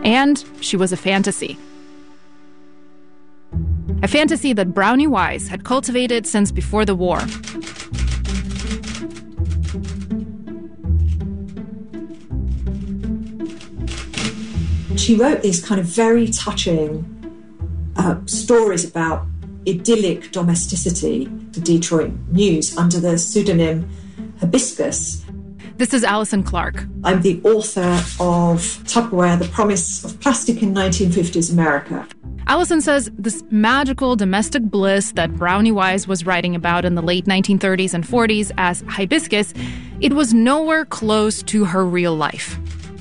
And she was a fantasy. A fantasy that Brownie Wise had cultivated since before the war. She wrote these kind of very touching stories about idyllic domesticity, the Detroit News, under the pseudonym Hibiscus. This is Alison Clark. I'm the author of Tupperware, The Promise of Plastic in 1950s America. Alison says this magical domestic bliss that Brownie Wise was writing about in the late 1930s and 40s as hibiscus, it was nowhere close to her real life.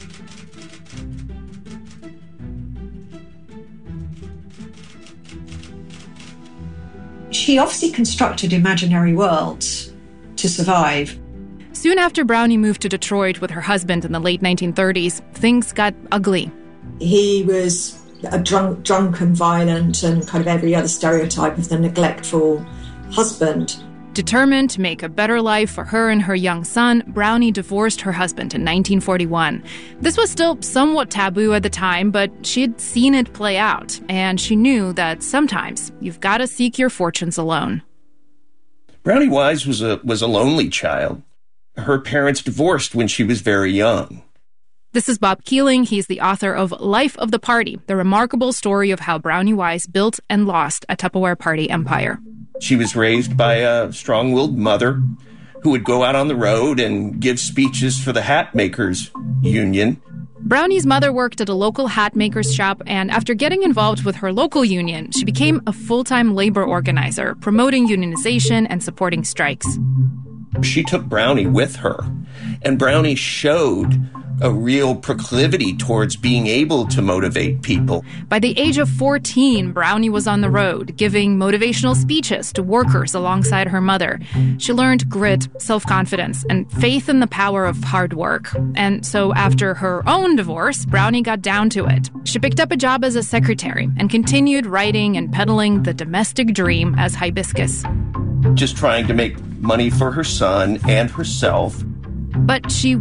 She obviously constructed imaginary worlds to survive. Soon after Brownie moved to Detroit with her husband in the late 1930s, things got ugly. He was a drunk and violent and kind of every other stereotype of the neglectful husband. Determined to make a better life for her and her young son, Brownie divorced her husband in 1941. This was still somewhat taboo at the time, but she'd seen it play out, and she knew that sometimes you've got to seek your fortunes alone. Brownie Wise was a lonely child. Her parents divorced when she was very young. This is Bob Keeling. He's the author of Life of the Party, the remarkable story of how Brownie Wise built and lost a Tupperware party empire. She was raised by a strong-willed mother who would go out on the road and give speeches for the hat makers union. Brownie's mother worked at a local hat maker's shop, and after getting involved with her local union, she became a full-time labor organizer, promoting unionization and supporting strikes. She took Brownie with her, and Brownie showed a real proclivity towards being able to motivate people. By the age of 14, Brownie was on the road, giving motivational speeches to workers alongside her mother. She learned grit, self-confidence, and faith in the power of hard work. And so after her own divorce, Brownie got down to it. She picked up a job as a secretary and continued writing and peddling the domestic dream as hibiscus. Just trying to make money for her son and herself. But she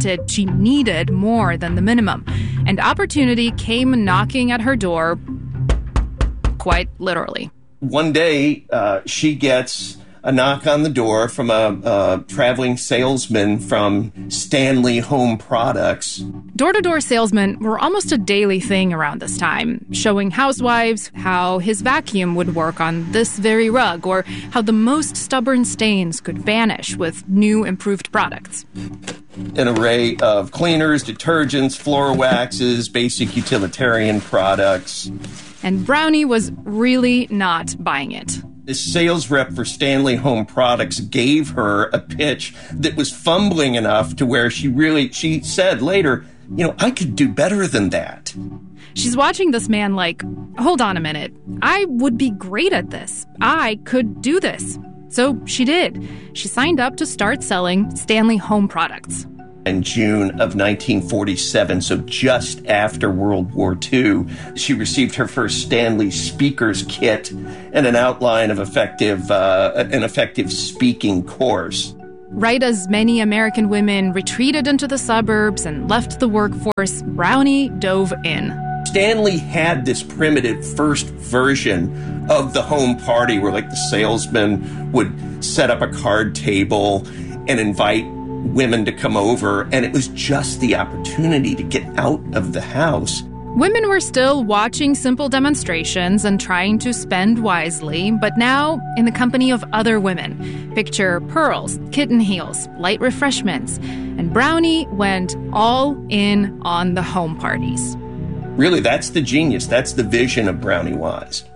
needed more than the minimum. And opportunity came knocking at her door, quite literally. One day, she gets a knock on the door from a traveling salesman from Stanley Home Products. Door-to-door salesmen were almost a daily thing around this time, showing housewives how his vacuum would work on this very rug, or how the most stubborn stains could vanish with new, improved products. An array of cleaners, detergents, floor waxes, basic utilitarian products. And Brownie was really not buying it. The sales rep for Stanley Home Products gave her a pitch that was fumbling enough to where she said later, I could do better than that. She's watching this man like, hold on a minute. I would be great at this. I could do this. So she did. She signed up to start selling Stanley Home Products. In June of 1947, so just after World War II, she received her first Stanley Speakers Kit and an outline of an effective speaking course. Right as many American women retreated into the suburbs and left the workforce, Brownie dove in. Stanley had this primitive first version of the home party where the salesman would set up a card table and invite women to come over, and it was just the opportunity to get out of the house. Women were still watching simple demonstrations and trying to spend wisely, but now in the company of other women. Picture pearls, kitten heels, light refreshments, and Brownie went all in on the home parties. Really, that's the genius. That's the vision of Brownie Wise.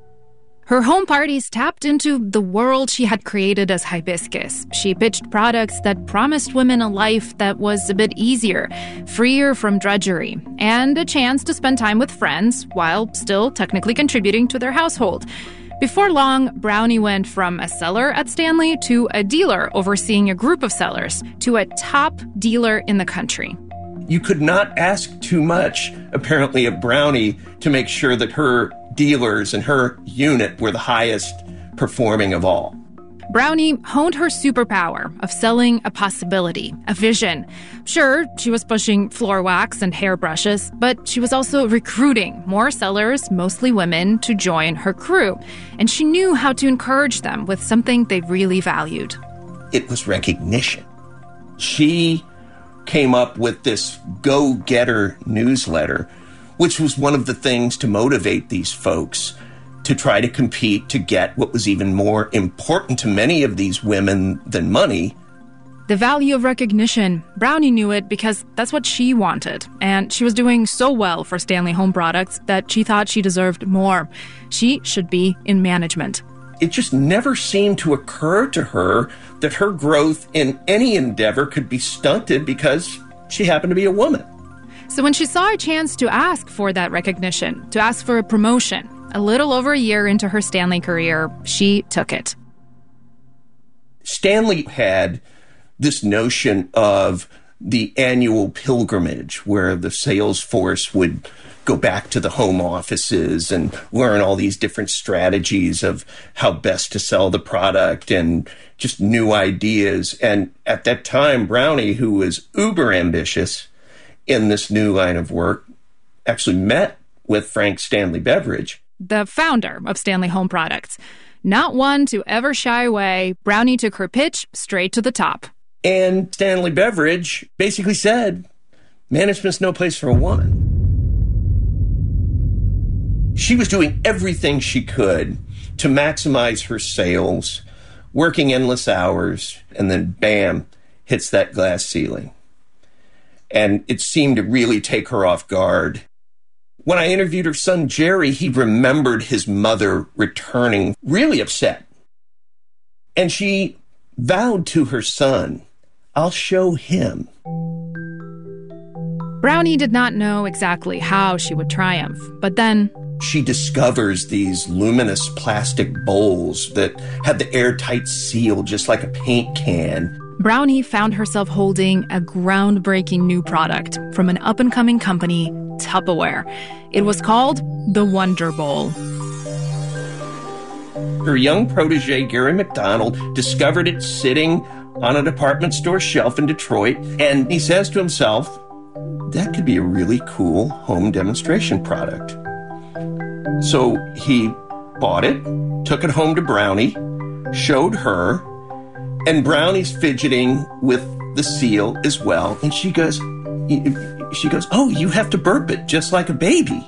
Her home parties tapped into the world she had created as hibiscus. She pitched products that promised women a life that was a bit easier, freer from drudgery, and a chance to spend time with friends while still technically contributing to their household. Before long, Brownie went from a seller at Stanley to a dealer overseeing a group of sellers to a top dealer in the country. You could not ask too much, apparently, of Brownie to make sure that her dealers and her unit were the highest performing of all. Brownie honed her superpower of selling a possibility, a vision. Sure, she was pushing floor wax and hairbrushes, but she was also recruiting more sellers, mostly women, to join her crew. And she knew how to encourage them with something they really valued. It was recognition. She came up with this go-getter newsletter, which was one of the things to motivate these folks to try to compete to get what was even more important to many of these women than money. The value of recognition. Brownie knew it because that's what she wanted. And she was doing so well for Stanley Home Products that she thought she deserved more. She should be in management. It just never seemed to occur to her that her growth in any endeavor could be stunted because she happened to be a woman. So when she saw a chance to ask for that recognition, to ask for a promotion, a little over a year into her Stanley career, she took it. Stanley had this notion of the annual pilgrimage where the sales force would go back to the home offices and learn all these different strategies of how best to sell the product and just new ideas. And at that time, Brownie, who was uber ambitious in this new line of work, actually met with Frank Stanley Beveridge, the founder of Stanley Home Products. Not one to ever shy away, Brownie took her pitch straight to the top. And Stanley Beveridge basically said, management's no place for a woman. She was doing everything she could to maximize her sales, working endless hours, and then bam, hits that glass ceiling. And it seemed to really take her off guard. When I interviewed her son, Jerry, he remembered his mother returning really upset. And she vowed to her son, I'll show him. Brownie did not know exactly how she would triumph, but then she discovers these luminous plastic bowls that had the airtight seal just like a paint can. Brownie found herself holding a groundbreaking new product from an up-and-coming company, Tupperware. It was called the Wonder Bowl. Her young protege, Gary McDonald, discovered it sitting on a department store shelf in Detroit, and he says to himself, that could be a really cool home demonstration product. So he bought it, took it home to Brownie, showed her, and Brownie's fidgeting with the seal as well. And she goes, oh, you have to burp it just like a baby.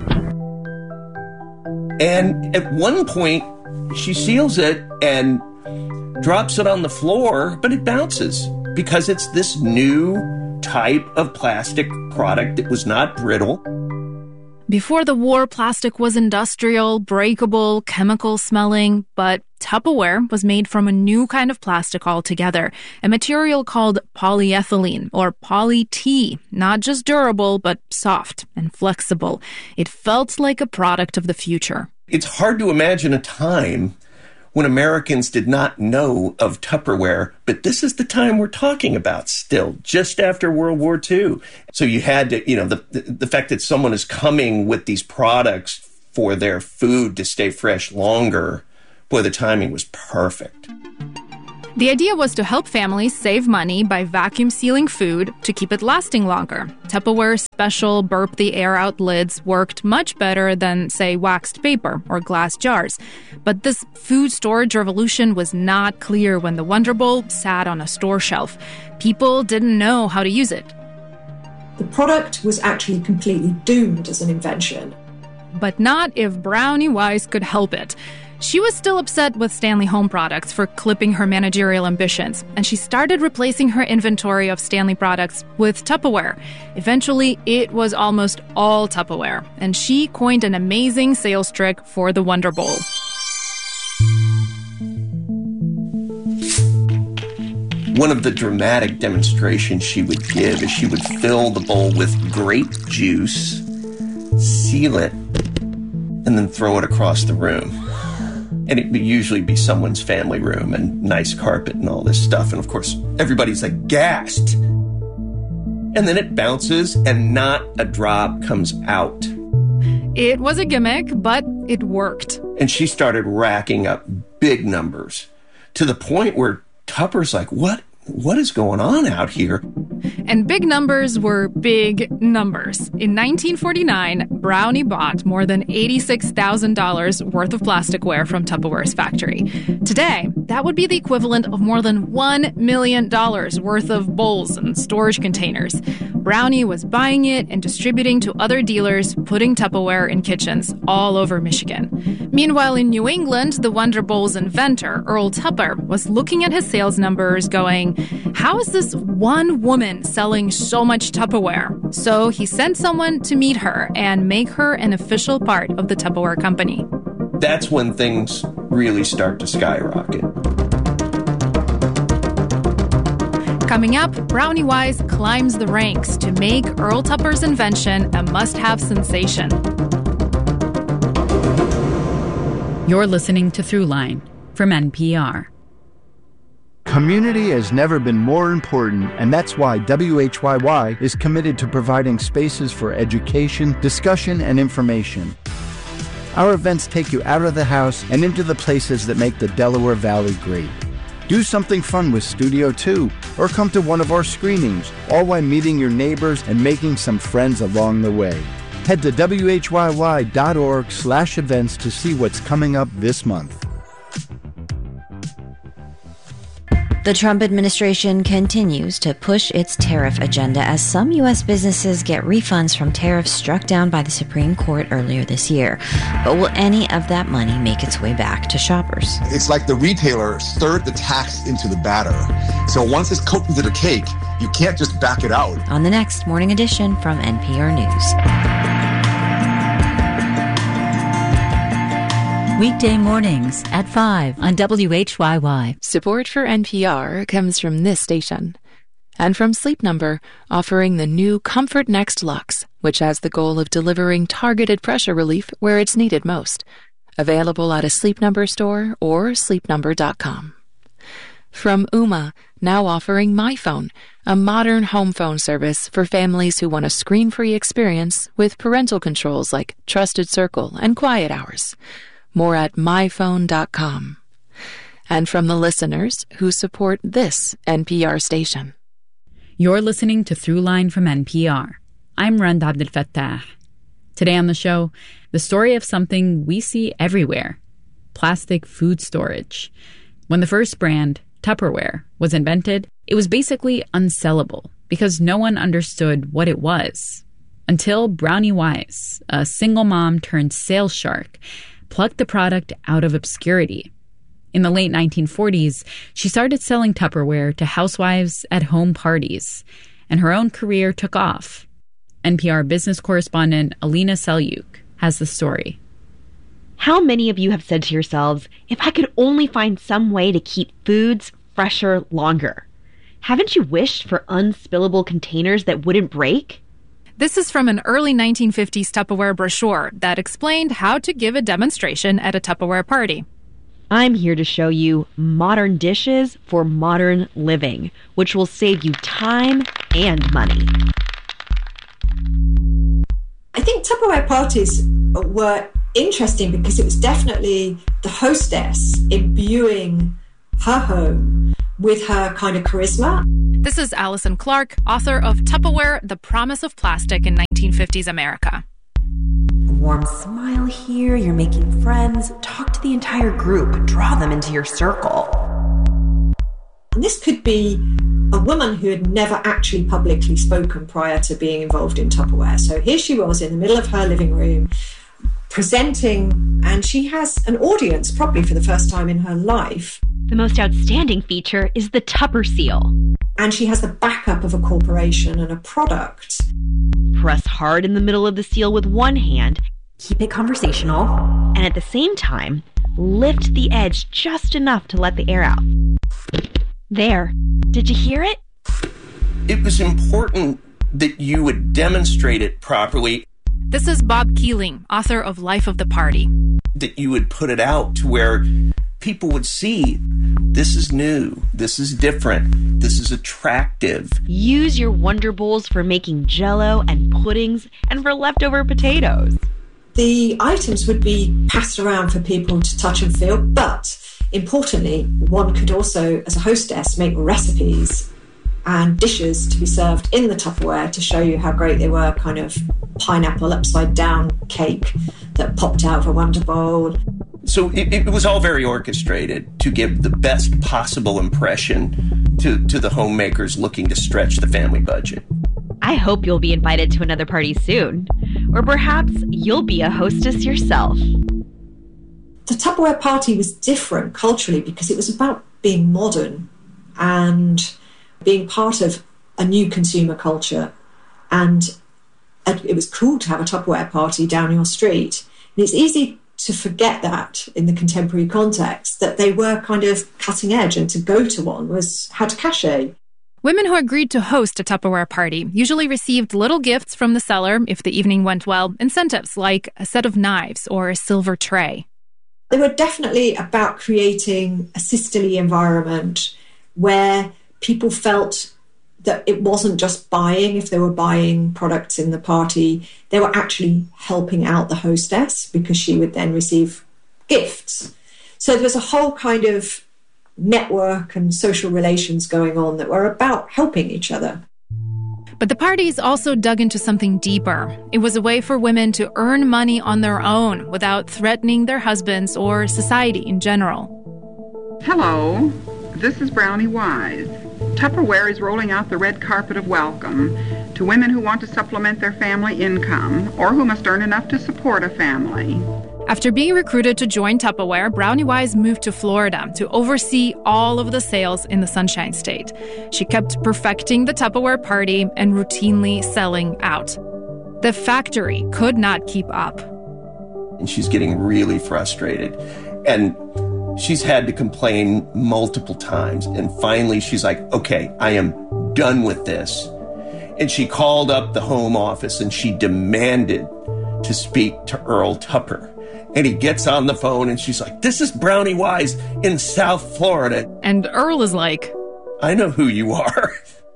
And at one point, she seals it and drops it on the floor, but it bounces because it's this new type of plastic product that was not brittle. Before the war, plastic was industrial, breakable, chemical-smelling, but Tupperware was made from a new kind of plastic altogether, a material called polyethylene, or poly-T, not just durable, but soft and flexible. It felt like a product of the future. It's hard to imagine a time when Americans did not know of Tupperware, but this is the time we're talking about still, just after World War II. So you had to, the fact that someone is coming with these products for their food to stay fresh longer, boy, the timing was perfect. The idea was to help families save money by vacuum sealing food to keep it lasting longer. Tupperware's special burp the air out lids worked much better than, say, waxed paper or glass jars. But this food storage revolution was not clear when the Wonder Bowl sat on a store shelf. People didn't know how to use it. The product was actually completely doomed as an invention. But not if Brownie Wise could help it. She was still upset with Stanley Home Products for clipping her managerial ambitions, and she started replacing her inventory of Stanley products with Tupperware. Eventually, it was almost all Tupperware, and she coined an amazing sales trick for the Wonder Bowl. One of the dramatic demonstrations she would give is she would fill the bowl with grape juice, seal it, and then throw it across the room. And it would usually be someone's family room and nice carpet and all this stuff. And of course, everybody's aghast. And then it bounces and not a drop comes out. It was a gimmick, but it worked. And she started racking up big numbers to the point where Tupper's like, what is going on out here? And big numbers were big numbers. In 1949, Brownie bought more than $86,000 worth of plasticware from Tupperware's factory. Today, that would be the equivalent of more than $1 million worth of bowls and storage containers. Brownie was buying it and distributing to other dealers, putting Tupperware in kitchens all over Michigan. Meanwhile, in New England, the Wonder Bowls inventor, Earl Tupper, was looking at his sales numbers going, how is this one woman selling so much Tupperware? So he sent someone to meet her and make her an official part of the Tupperware company. That's when things really start to skyrocket. Coming up, Brownie Wise climbs the ranks to make Earl Tupper's invention a must-have sensation. You're listening to Throughline from NPR. Community has never been more important, and that's why WHYY is committed to providing spaces for education, discussion, and information. Our events take you out of the house and into the places that make the Delaware Valley great. Do something fun with Studio 2, or come to one of our screenings, all while meeting your neighbors and making some friends along the way. Head to whyy.org/events to see what's coming up this month. The Trump administration continues to push its tariff agenda as some U.S. businesses get refunds from tariffs struck down by the Supreme Court earlier this year. But will any of that money make its way back to shoppers? It's like the retailer stirred the tax into the batter. So once it's cooked into the cake, you can't just back it out. On the next Morning Edition from NPR News. Weekday mornings at 5 on WHYY. Support for NPR comes from this station. And from Sleep Number, offering the new Comfort Next Luxe, which has the goal of delivering targeted pressure relief where it's needed most. Available at a Sleep Number store or sleepnumber.com. From Ooma, now offering MyPhone, a modern home phone service for families who want a screen-free experience with parental controls like Trusted Circle and Quiet Hours. More at myphone.com. And from the listeners who support this NPR station. You're listening to Throughline from NPR. I'm Rand Abdel Fattah. Today on the show, the story of something we see everywhere: plastic food storage. When the first brand, Tupperware, was invented, it was basically unsellable because no one understood what it was. Until Brownie Wise, a single mom turned sales shark, plucked the product out of obscurity. In the late 1940s, she started selling Tupperware to housewives at home parties, and her own career took off. NPR business correspondent Alina Selyuk has the story. How many of you have said to yourselves, if I could only find some way to keep foods fresher longer? Haven't you wished for unspillable containers that wouldn't break? This is from an early 1950s Tupperware brochure that explained how to give a demonstration at a Tupperware party. I'm here to show you modern dishes for modern living, which will save you time and money. I think Tupperware parties were interesting because it was definitely the hostess imbuing her home with her kind of charisma. This is Allison Clark, author of Tupperware, The Promise of Plastic in 1950s America. Warm smile here, you're making friends. Talk to the entire group, draw them into your circle. And this could be a woman who had never actually publicly spoken prior to being involved in Tupperware. So here she was in the middle of her living room, presenting, and she has an audience probably for the first time in her life. The most outstanding feature is the Tupper Seal. And she has the backup of a corporation and a product. Press hard in the middle of the seal with one hand. Keep it conversational. And at the same time, lift the edge just enough to let the air out. There. Did you hear it? It was important that you would demonstrate it properly. This is Bob Keeling, author of Life of the Party. That you would put it out to where people would see, this is new, this is different, this is attractive. Use your Wonder Bowls for making Jell-O and puddings and for leftover potatoes. The items would be passed around for people to touch and feel, but importantly, one could also, as a hostess, make recipes and dishes to be served in the Tupperware to show you how great they were, kind of pineapple upside down cake that popped out of a Wonder Bowl. So it was all very orchestrated to give the best possible impression to the homemakers looking to stretch the family budget. I hope you'll be invited to another party soon. Or perhaps you'll be a hostess yourself. The Tupperware party was different culturally because it was about being modern and being part of a new consumer culture. And it was cool to have a Tupperware party down your street. And it's easy to forget that in the contemporary context, that they were kind of cutting edge, and to go to one had cachet. Women who agreed to host a Tupperware party usually received little gifts from the seller if the evening went well, incentives like a set of knives or a silver tray. They were definitely about creating a sisterly environment where people felt that it wasn't just buying. If they were buying products in the party, they were actually helping out the hostess because she would then receive gifts. So there was a whole kind of network and social relations going on that were about helping each other. But the parties also dug into something deeper. It was a way for women to earn money on their own without threatening their husbands or society in general. Hello, this is Brownie Wise. Tupperware is rolling out the red carpet of welcome to women who want to supplement their family income or who must earn enough to support a family. After being recruited to join Tupperware, Brownie Wise moved to Florida to oversee all of the sales in the Sunshine State. She kept perfecting the Tupperware party and routinely selling out. The factory could not keep up. And she's getting really frustrated. And she's had to complain multiple times. And finally, she's like, okay, I am done with this. And she called up the home office and she demanded to speak to Earl Tupper. And he gets on the phone and she's like, this is Brownie Wise in South Florida. And Earl is like, I know who you are.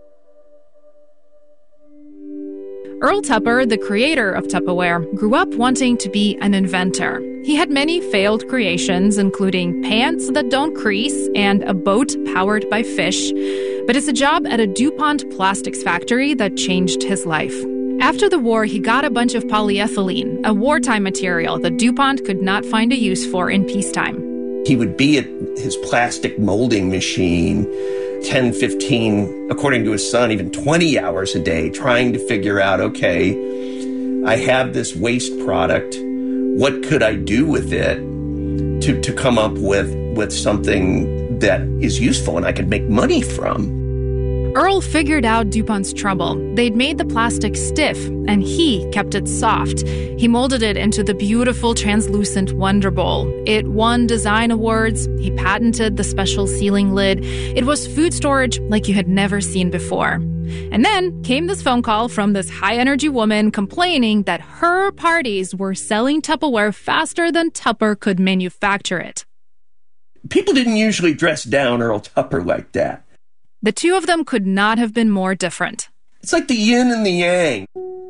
Earl Tupper, the creator of Tupperware, grew up wanting to be an inventor. He had many failed creations, including pants that don't crease and a boat powered by fish. But it's a job at a DuPont plastics factory that changed his life. After the war, he got a bunch of polyethylene, a wartime material that DuPont could not find a use for in peacetime. He would be at his plastic molding machine 10, 15, according to his son, even 20 hours a day, trying to figure out, okay, I have this waste product. What could I do with it to come up with something that is useful and I could make money from? Earl figured out DuPont's trouble. They'd made the plastic stiff, and he kept it soft. He molded it into the beautiful translucent Wonder Bowl. It won design awards. He patented the special sealing lid. It was food storage like you had never seen before. And then came this phone call from this high-energy woman complaining that her parties were selling Tupperware faster than Tupper could manufacture it. People didn't usually dress down Earl Tupper like that. The two of them could not have been more different. It's like the yin and the yang.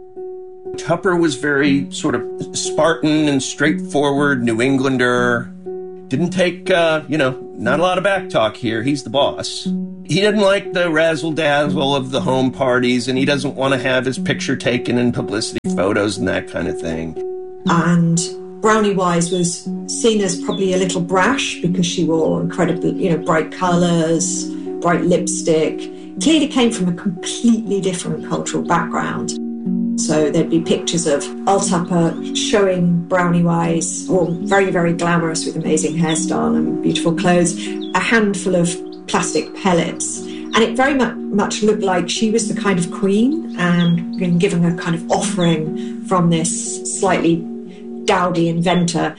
Tupper was very sort of Spartan and straightforward, New Englander. Didn't take, not a lot of back talk here. He's the boss. He didn't like the razzle-dazzle of the home parties, and he doesn't want to have his picture taken in publicity photos and that kind of thing. And Brownie Wise was seen as probably a little brash because she wore incredibly, bright colours, bright lipstick. Clearly came from a completely different cultural background. So there'd be pictures of Earl Tupper showing Brownie Wise, all very, very glamorous with amazing hairstyle and beautiful clothes, a handful of plastic pellets. And it very much looked like she was the kind of queen and given a kind of offering from this slightly dowdy inventor.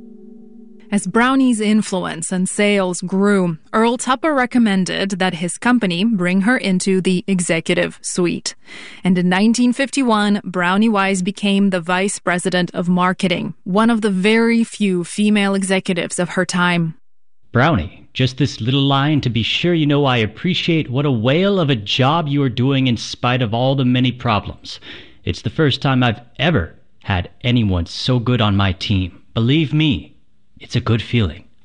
As Brownie's influence and sales grew, Earl Tupper recommended that his company bring her into the executive suite. And in 1951, Brownie Wise became the vice president of marketing, one of the very few female executives of her time. Brownie, just this little line to be sure you know I appreciate what a whale of a job you are doing in spite of all the many problems. It's the first time I've ever had anyone so good on my team. Believe me, it's a good feeling.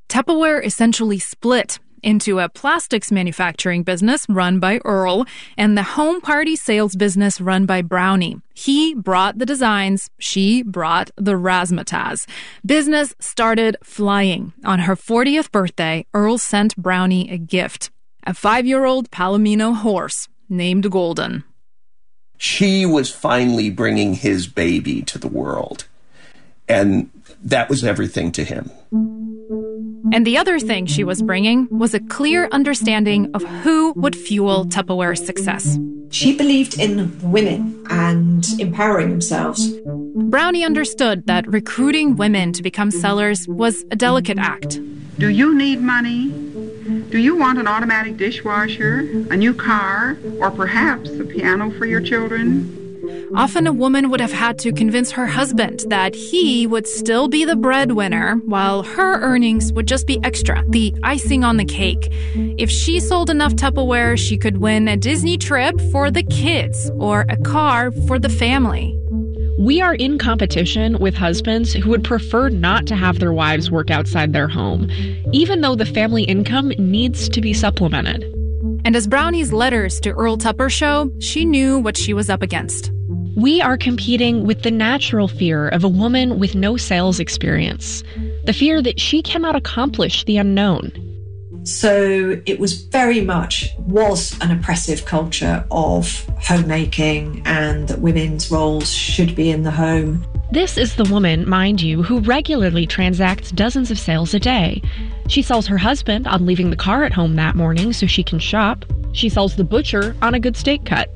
Tupperware essentially split into a plastics manufacturing business run by Earl and the home party sales business run by Brownie. He brought the designs, she brought the razzmatazz. Business started flying. On her 40th birthday, Earl sent Brownie a gift, a 5-year-old Palomino horse named Golden. She was finally bringing his baby to the world, and that was everything to him. And the other thing she was bringing was a clear understanding of who would fuel Tupperware's success. She believed in women and empowering themselves. Brownie understood that recruiting women to become sellers was a delicate act. Do you need money? Do you want an automatic dishwasher, a new car, or perhaps a piano for your children? Often a woman would have had to convince her husband that he would still be the breadwinner while her earnings would just be extra, the icing on the cake. If she sold enough Tupperware, she could win a Disney trip for the kids or a car for the family. We are in competition with husbands who would prefer not to have their wives work outside their home, even though the family income needs to be supplemented. And as Brownie's letters to Earl Tupper show, she knew what she was up against. We are competing with the natural fear of a woman with no sales experience, the fear that she cannot accomplish the unknown. So it was an oppressive culture of homemaking and that women's roles should be in the home. This is the woman, mind you, who regularly transacts dozens of sales a day. She sells her husband on leaving the car at home that morning so she can shop. She sells the butcher on a good steak cut.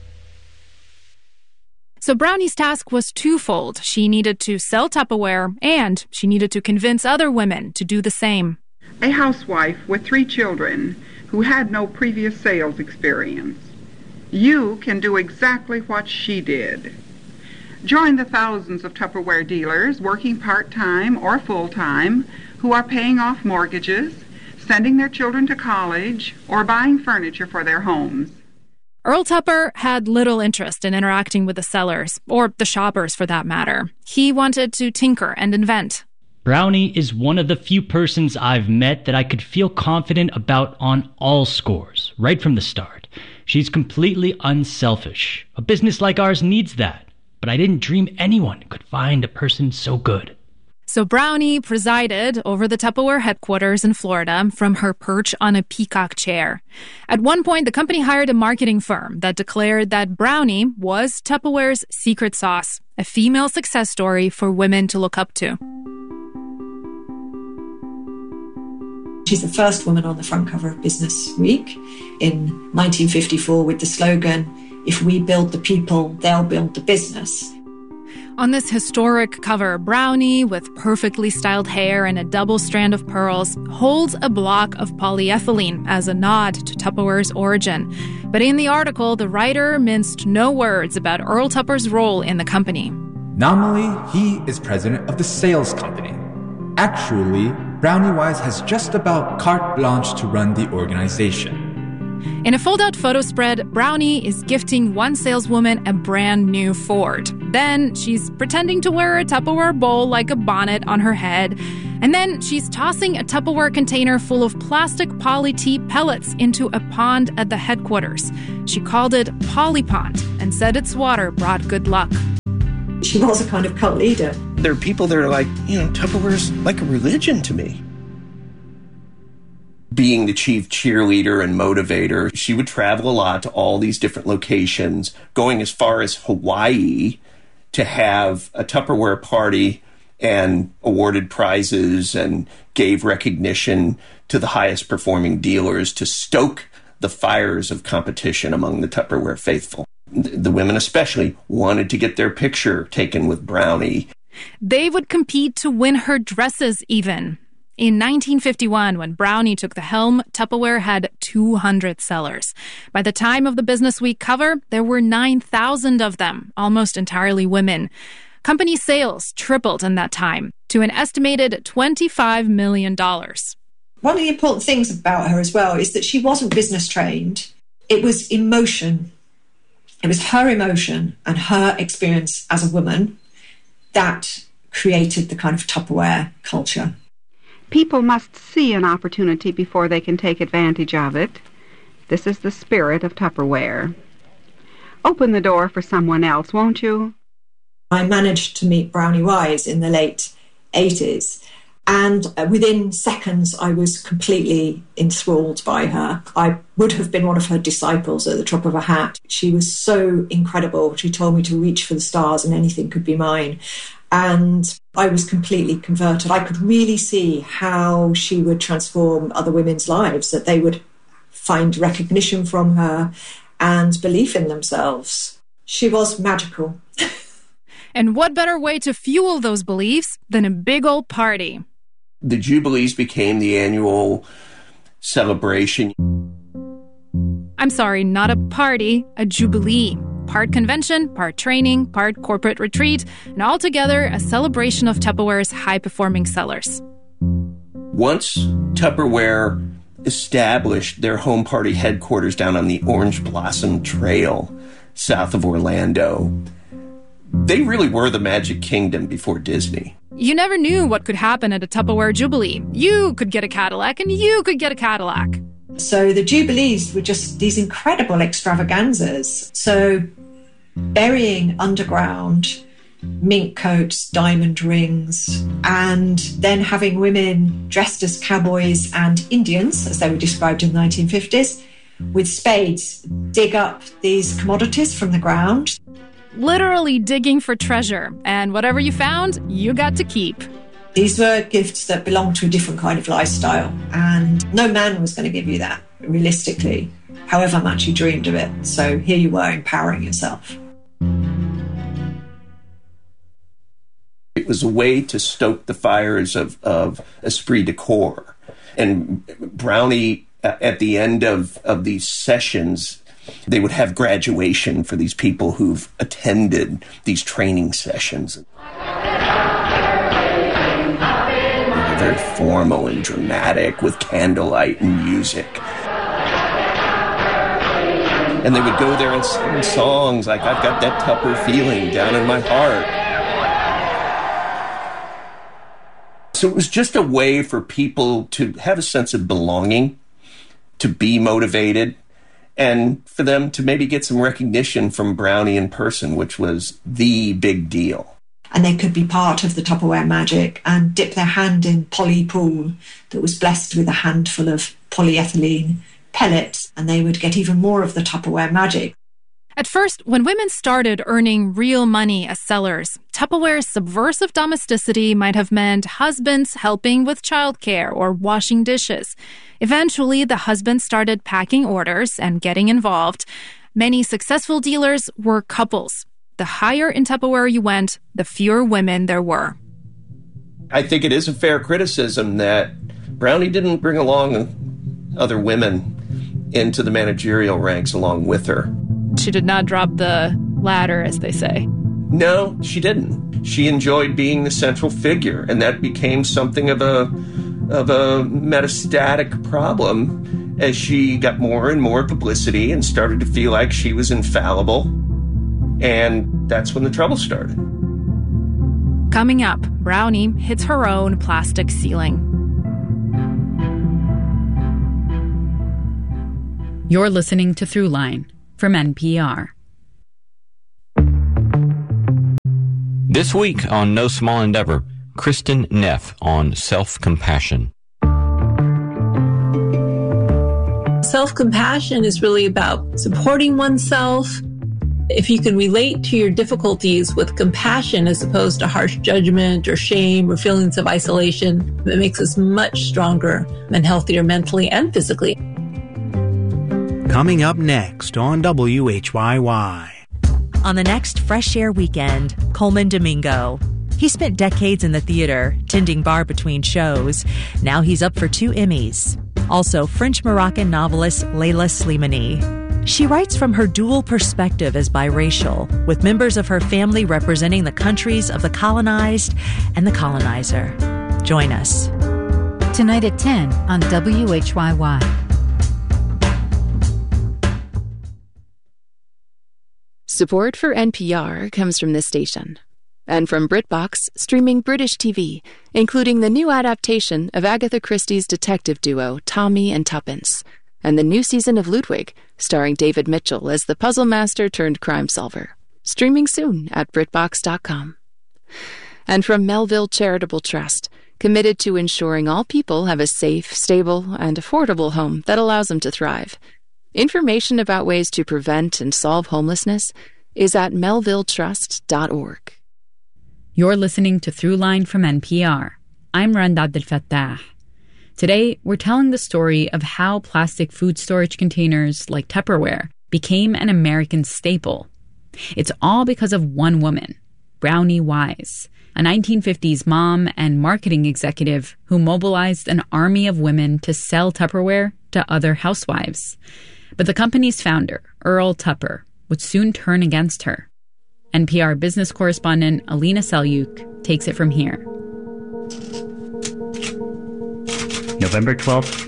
So Brownie's task was twofold. She needed to sell Tupperware, and she needed to convince other women to do the same. A housewife with 3 children who had no previous sales experience. You can do exactly what she did. Join the thousands of Tupperware dealers working part-time or full-time who are paying off mortgages, sending their children to college, or buying furniture for their homes. Earl Tupper had little interest in interacting with the sellers, or the shoppers for that matter. He wanted to tinker and invent. Brownie is one of the few persons I've met that I could feel confident about on all scores, right from the start. She's completely unselfish. A business like ours needs that, but I didn't dream anyone could find a person so good. So Brownie presided over the Tupperware headquarters in Florida from her perch on a peacock chair. At one point, the company hired a marketing firm that declared that Brownie was Tupperware's secret sauce, a female success story for women to look up to. She's the first woman on the front cover of Business Week in 1954 with the slogan, "If we build the people, they'll build the business." On this historic cover, Brownie, with perfectly styled hair and a double strand of pearls, holds a block of polyethylene as a nod to Tupperware's origin. But in the article, the writer minced no words about Earl Tupper's role in the company. Nominally, he is president of the sales company. Actually, Brownie Wise has just about carte blanche to run the organization. In a fold-out photo spread, Brownie is gifting one saleswoman a brand new Ford. Then she's pretending to wear a Tupperware bowl like a bonnet on her head. And then she's tossing a Tupperware container full of plastic poly-T pellets into a pond at the headquarters. She called it Poly Pond and said its water brought good luck. She was a kind of cult leader. There are people that are like, Tupperware's like a religion to me. Being the chief cheerleader and motivator, she would travel a lot to all these different locations, going as far as Hawaii to have a Tupperware party and awarded prizes and gave recognition to the highest performing dealers to stoke the fires of competition among the Tupperware faithful. The women especially wanted to get their picture taken with Brownie. They would compete to win her dresses even. In 1951, when Brownie took the helm, Tupperware had 200 sellers. By the time of the Business Week cover, there were 9,000 of them, almost entirely women. Company sales tripled in that time to an estimated $25 million. One of the important things about her as well is that she wasn't business trained. It was emotion. It was her emotion and her experience as a woman that created the kind of Tupperware culture. People must see an opportunity before they can take advantage of it. This is the spirit of Tupperware. Open the door for someone else, won't you? I managed to meet Brownie Wise in the late 80s, and within seconds I was completely enthralled by her. I would have been one of her disciples at the drop of a hat. She was so incredible. She told me to reach for the stars and anything could be mine. And I was completely converted. I could really see how she would transform other women's lives, that they would find recognition from her and belief in themselves. She was magical. And what better way to fuel those beliefs than a big old party? The Jubilees became the annual celebration. I'm sorry, not a party, a Jubilee. Part convention, part training, part corporate retreat, and altogether a celebration of Tupperware's high-performing sellers. Once Tupperware established their home party headquarters down on the Orange Blossom Trail south of Orlando, they really were the Magic Kingdom before Disney. You never knew what could happen at a Tupperware Jubilee. You could get a Cadillac, and you could get a Cadillac. So the Jubilees were just these incredible extravaganzas. So burying underground mink coats, diamond rings, and then having women dressed as cowboys and Indians, as they were described in the 1950s, with spades, dig up these commodities from the ground. Literally digging for treasure, and whatever you found, you got to keep. These were gifts that belonged to a different kind of lifestyle, and no man was going to give you that, realistically, however much you dreamed of it. So here you were, empowering yourself. It was a way to stoke the fires of esprit de corps. And Brownie, at the end of these sessions, they would have graduation for these people who've attended these training sessions. Very formal and dramatic with candlelight and music. And they would go there and sing songs like, I've got that Tupper feeling down in my heart. So it was just a way for people to have a sense of belonging, to be motivated, and for them to maybe get some recognition from Brownie in person, which was the big deal. And they could be part of the Tupperware magic and dip their hand in poly pool that was blessed with a handful of polyethylene pellets, and they would get even more of the Tupperware magic. At first, when women started earning real money as sellers, Tupperware's subversive domesticity might have meant husbands helping with childcare or washing dishes. Eventually, the husbands started packing orders and getting involved. Many successful dealers were couples. The higher in Tupperware you went, the fewer women there were. I think it is a fair criticism that Brownie didn't bring along other women into the managerial ranks along with her. She did not drop the ladder, as they say. No, she didn't. She enjoyed being the central figure, and that became something of a metastatic problem as she got more and more publicity and started to feel like she was infallible. And that's when the trouble started. Coming up, Brownie hits her own plastic ceiling. You're listening to Throughline from NPR. This week on No Small Endeavor, Kristin Neff on self-compassion. Self-compassion is really about supporting oneself. If you can relate to your difficulties with compassion as opposed to harsh judgment or shame or feelings of isolation, it makes us much stronger and healthier mentally and physically. Coming up next on WHYY. On the next Fresh Air Weekend, Colman Domingo. He spent decades in the theater, tending bar between shows. Now he's up for 2 Emmys. Also, French-Moroccan novelist Leila Slimani. She writes from her dual perspective as biracial, with members of her family representing the countries of the colonized and the colonizer. Join us. Tonight at 10 on WHYY. Support for NPR comes from this station And from BritBox, streaming British TV, including the new adaptation of Agatha Christie's detective duo Tommy and Tuppence, and the new season of Ludwig, starring David Mitchell as the puzzle master turned crime solver. Streaming soon at BritBox.com. And from Melville Charitable Trust, committed to ensuring all people have a safe, stable, and affordable home that allows them to thrive. Information about ways to prevent and solve homelessness is at melvilletrust.org. You're listening to Throughline from NPR. I'm Randa Abdelfattah. Today, we're telling the story of how plastic food storage containers like Tupperware became an American staple. It's all because of one woman, Brownie Wise, a 1950s mom and marketing executive who mobilized an army of women to sell Tupperware to other housewives. But the company's founder, Earl Tupper, would soon turn against her. NPR business correspondent Alina Selyuk takes it from here. November 12th,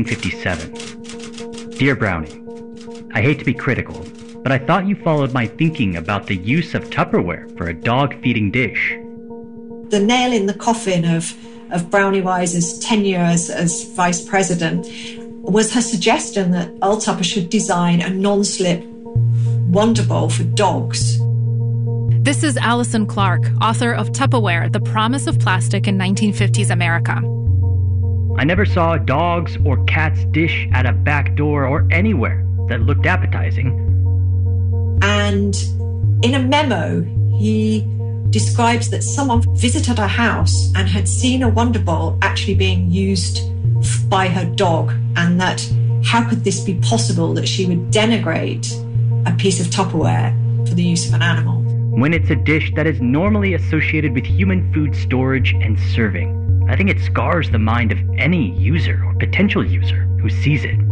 1957. Dear Brownie, I hate to be critical, but I thought you followed my thinking about the use of Tupperware for a dog-feeding dish. The nail in the coffin of Brownie Wise's tenure as vice president was her suggestion that Earl Tupper should design a non-slip Wonder Bowl for dogs. This is Allison Clark, author of Tupperware, The Promise of Plastic in 1950s America. I never saw a dog's or cat's dish at a back door or anywhere that looked appetizing. And in a memo, he describes that someone visited her house and had seen a Wonder Bowl actually being used by her dog, and that how could this be possible that she would denigrate a piece of Tupperware for the use of an animal? When it's a dish that is normally associated with human food storage and serving, I think it scars the mind of any user or potential user who sees it.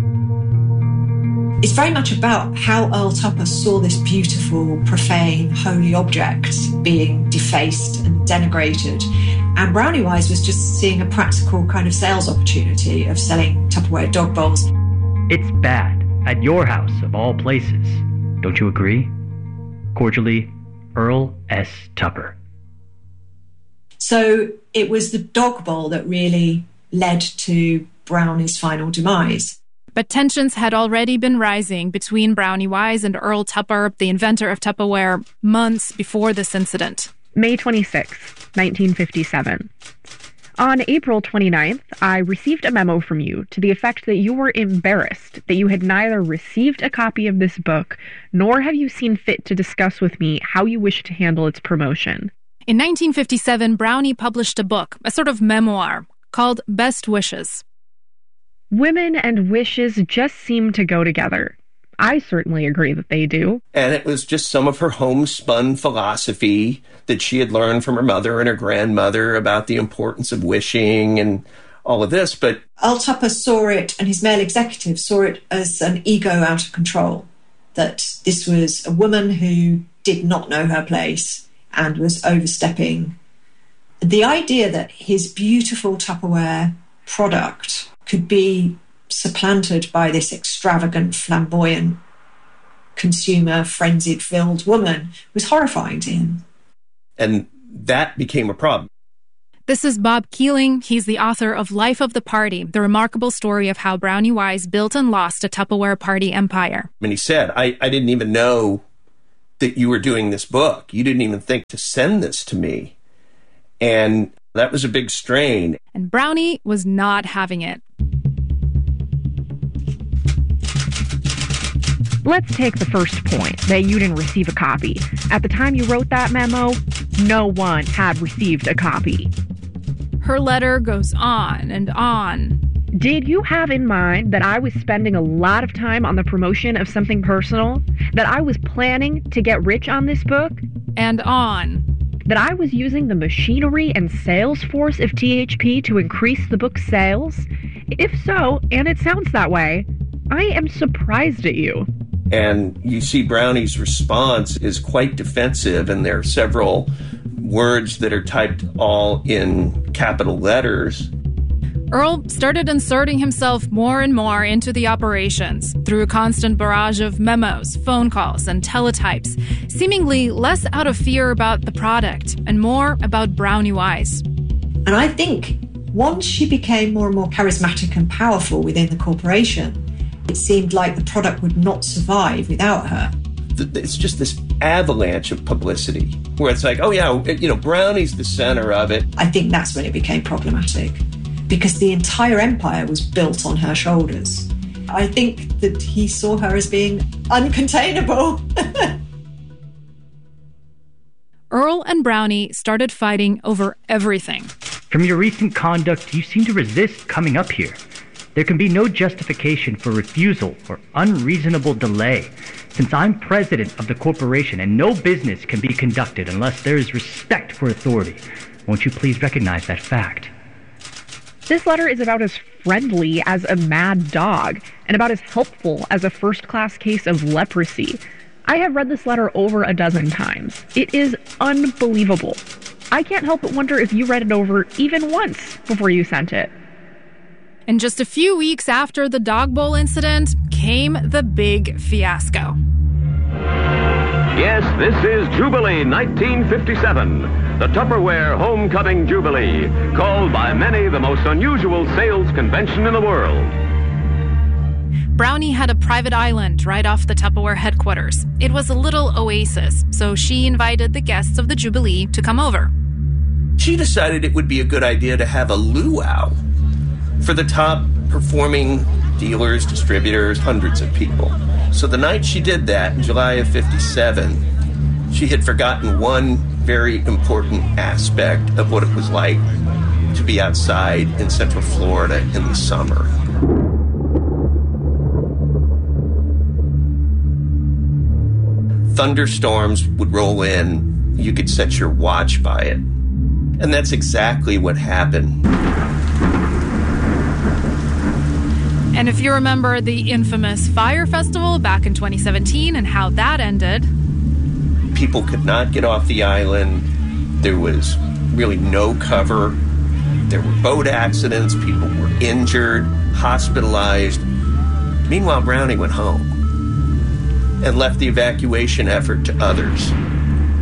It's very much about how Earl Tupper saw this beautiful, profane, holy object being defaced and denigrated. And Brownie Wise was just seeing a practical kind of sales opportunity of selling Tupperware dog bowls. It's bad at your house, of all places. Don't you agree? Cordially, Earl S. Tupper. So it was the dog bowl that really led to Brownie's final demise. But tensions had already been rising between Brownie Wise and Earl Tupper, the inventor of Tupperware, months before this incident. May 26, 1957. On April 29th, I received a memo from you to the effect that you were embarrassed that you had neither received a copy of this book, nor have you seen fit to discuss with me how you wish to handle its promotion. In 1957, Brownie published a book, a sort of memoir, called Best Wishes. Women and wishes just seem to go together. I certainly agree that they do. And it was just some of her homespun philosophy that she had learned from her mother and her grandmother about the importance of wishing and all of this. But Earl Tupper saw it, and his male executive saw it as an ego out of control, that this was a woman who did not know her place and was overstepping. The idea that his beautiful Tupperware product could be supplanted by this extravagant, flamboyant, consumer, frenzied-filled woman was horrifying to him. And that became a problem. This is Bob Keeling. He's the author of Life of the Party, the remarkable story of how Brownie Wise built and lost a Tupperware party empire. And he said, I didn't even know that you were doing this book. You didn't even think to send this to me. And that was a big strain. And Brownie was not having it. Let's take the first point, that you didn't receive a copy. At the time you wrote that memo, no one had received a copy. Her letter goes on and on. Did you have in mind that I was spending a lot of time on the promotion of something personal? That I was planning to get rich on this book? And on. That I was using the machinery and sales force of THP to increase the book's sales? If so, and it sounds that way, I am surprised at you. And you see Brownie's response is quite defensive, and there are several words that are typed all in capital letters. Earl started inserting himself more and more into the operations through a constant barrage of memos, phone calls, and teletypes, seemingly less out of fear about the product and more about Brownie Wise. And I think once she became more and more charismatic and powerful within the corporation, it seemed like the product would not survive without her. It's just this avalanche of publicity where it's like, oh yeah, Brownie's the center of it. I think that's when it became problematic because the entire empire was built on her shoulders. I think that he saw her as being uncontainable. Earl and Brownie started fighting over everything. From your recent conduct, you seem to resist coming up here. There can be no justification for refusal or unreasonable delay, since I'm president of the corporation and no business can be conducted unless there is respect for authority. Won't you please recognize that fact? This letter is about as friendly as a mad dog and about as helpful as a first-class case of leprosy. I have read this letter over a dozen times. It is unbelievable. I can't help but wonder if you read it over even once before you sent it. And just a few weeks after the Dog Bowl incident came the big fiasco. Yes, this is Jubilee 1957, the Tupperware Homecoming Jubilee, called by many the most unusual sales convention in the world. Brownie had a private island right off the Tupperware headquarters. It was a little oasis, so she invited the guests of the Jubilee to come over. She decided it would be a good idea to have a luau for the top performing dealers, distributors, hundreds of people. So the night she did that, in July of 57, she had forgotten one very important aspect of what it was like to be outside in Central Florida in the summer. Thunderstorms would roll in. You could set your watch by it. And that's exactly what happened. And if you remember the infamous Fire Festival back in 2017 and how that ended, people could not get off the island. There was really no cover. There were boat accidents. People were injured, hospitalized. Meanwhile, Brownie went home and left the evacuation effort to others.